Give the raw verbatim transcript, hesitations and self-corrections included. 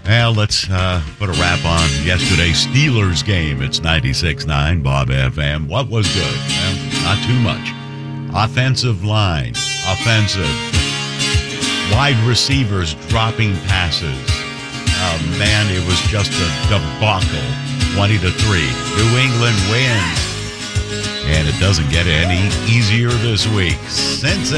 Well, let's uh, put a wrap on yesterday's Steelers game. It's ninety-six point nine Bob F M. What was good? Well, not too much. Offensive line, offensive. Wide receivers dropping passes. Oh, man, it was just a debacle. twenty to three. New England wins. And it doesn't get any easier this week. Cincinnati.